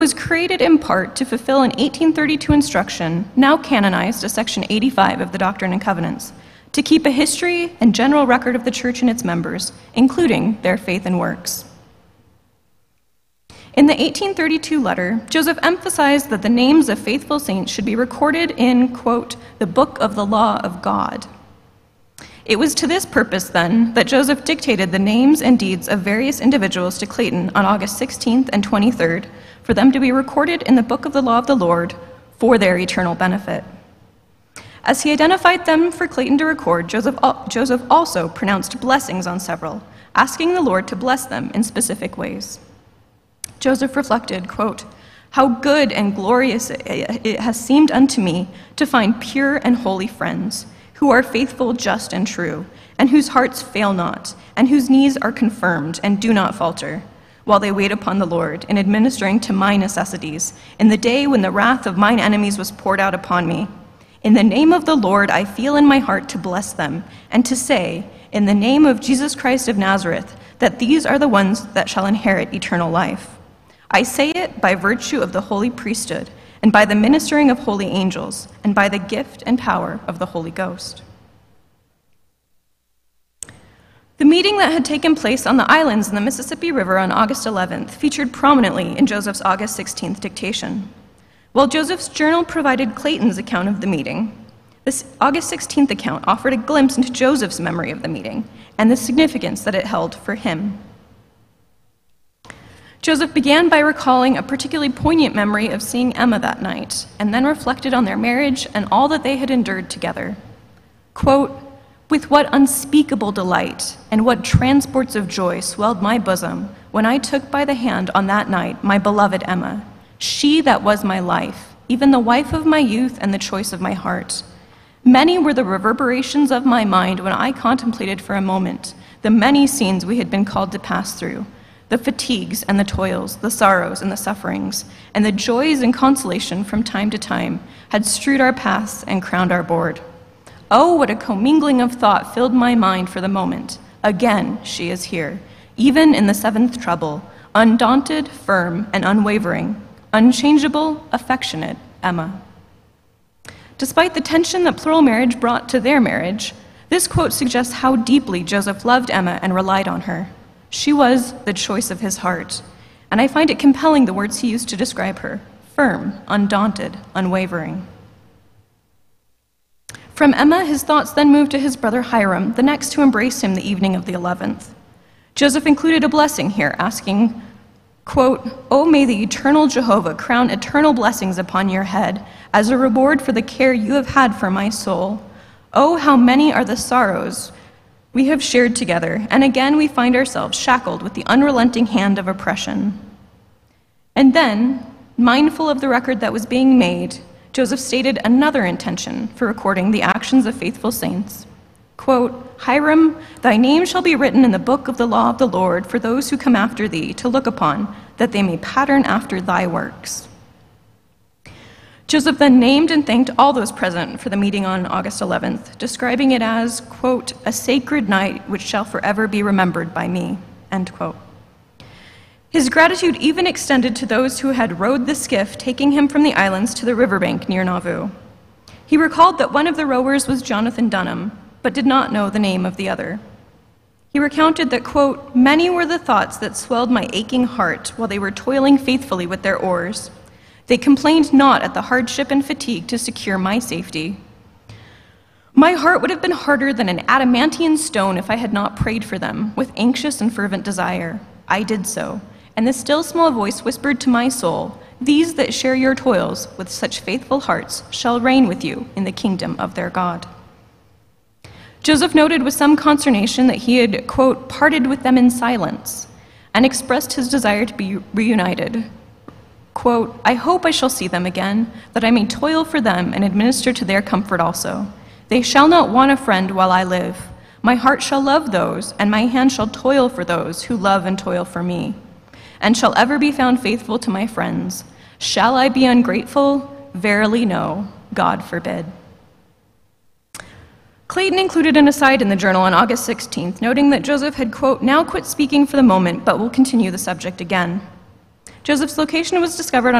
was created in part to fulfill an 1832 instruction, now canonized as Section 85 of the Doctrine and Covenants, to keep a history and general record of the Church and its members, including their faith and works. In the 1832 letter, Joseph emphasized that the names of faithful saints should be recorded in, quote, the book of the law of God. It was to this purpose, then, that Joseph dictated the names and deeds of various individuals to Clayton on August 16th and 23rd for them to be recorded in the book of the law of the Lord for their eternal benefit. As he identified them for Clayton to record, Joseph also pronounced blessings on several, asking the Lord to bless them in specific ways. Joseph reflected, quote, how good and glorious it has seemed unto me to find pure and holy friends, who are faithful, just, and true, and whose hearts fail not, and whose knees are confirmed and do not falter, while they wait upon the Lord in administering to my necessities, in the day when the wrath of mine enemies was poured out upon me. In the name of the Lord I feel in my heart to bless them, and to say, in the name of Jesus Christ of Nazareth, that these are the ones that shall inherit eternal life. I say it by virtue of the holy priesthood, and by the ministering of holy angels, and by the gift and power of the Holy Ghost. The meeting that had taken place on the islands in the Mississippi River on August 11th featured prominently in Joseph's August 16th dictation. While Joseph's journal provided Clayton's account of the meeting, this August 16th account offered a glimpse into Joseph's memory of the meeting and the significance that it held for him. Joseph began by recalling a particularly poignant memory of seeing Emma that night, and then reflected on their marriage and all that they had endured together. Quote, with what unspeakable delight and what transports of joy swelled my bosom when I took by the hand on that night my beloved Emma, she that was my life, even the wife of my youth and the choice of my heart. Many were the reverberations of my mind when I contemplated for a moment the many scenes we had been called to pass through, the fatigues and the toils, the sorrows and the sufferings, and the joys and consolation from time to time had strewed our paths and crowned our board. Oh, what a commingling of thought filled my mind for the moment. Again, she is here, even in the seventh trouble, undaunted, firm, and unwavering, unchangeable, affectionate Emma. Despite the tension that plural marriage brought to their marriage, this quote suggests how deeply Joseph loved Emma and relied on her. She was the choice of his heart, and I find it compelling the words he used to describe her: firm, undaunted, unwavering. From Emma, his thoughts then moved to his brother Hiram, the next to embrace him the evening of the 11th. Joseph included a blessing here, asking, quote, "Oh, may the eternal Jehovah crown eternal blessings upon your head as a reward for the care you have had for my soul. Oh, how many are the sorrows we have shared together, and again we find ourselves shackled with the unrelenting hand of oppression." And then, mindful of the record that was being made, Joseph stated another intention for recording the actions of faithful saints. Quote, "Hiram, thy name shall be written in the book of the law of the Lord for those who come after thee to look upon, that they may pattern after thy works." Joseph then named and thanked all those present for the meeting on August 11th, describing it as, quote, "a sacred night which shall forever be remembered by me," end quote. His gratitude even extended to those who had rowed the skiff, taking him from the islands to the riverbank near Nauvoo. He recalled that one of the rowers was Jonathan Dunham, but did not know the name of the other. He recounted that, quote, "many were the thoughts that swelled my aching heart while they were toiling faithfully with their oars. They complained not at the hardship and fatigue to secure my safety. My heart would have been harder than an adamantine stone if I had not prayed for them with anxious and fervent desire. I did so, and the still small voice whispered to my soul, 'These that share your toils with such faithful hearts shall reign with you in the kingdom of their God.'" Joseph noted with some consternation that he had, quote, "parted with them in silence," and expressed his desire to be reunited. Quote, "I hope I shall see them again, that I may toil for them and administer to their comfort also. They shall not want a friend while I live. My heart shall love those, and my hand shall toil for those who love and toil for me, and shall ever be found faithful to my friends. Shall I be ungrateful? Verily no, God forbid." Clayton included an aside in the journal on August 16th, noting that Joseph had, quote, "now quit speaking for the moment, but will continue the subject again." Joseph's location was discovered on